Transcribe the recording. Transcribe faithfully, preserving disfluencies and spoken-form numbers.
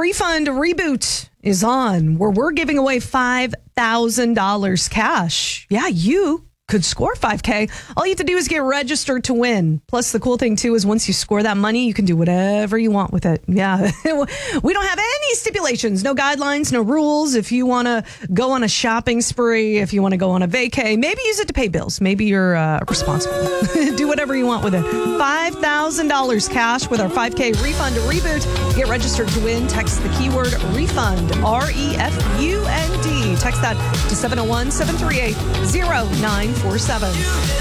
Refund Reboot is on, where we're giving away five thousand dollars cash. Yeah, you could score five K. All you have to do is get registered to win. Plus, the cool thing, too, is once you score that money, you can do whatever you want with it. Yeah. We don't have any stipulations, no guidelines, no rules. If you want to go on a shopping spree, if you want to go on a vacay, maybe use it to pay bills. Maybe you're uh, responsible. Do whatever you want with it. five thousand dollars cash with our five K Refund Reboot. Get registered to win. Text the keyword refund, R E F U N D. Text that to seven oh one, seven three eight, oh nine four seven.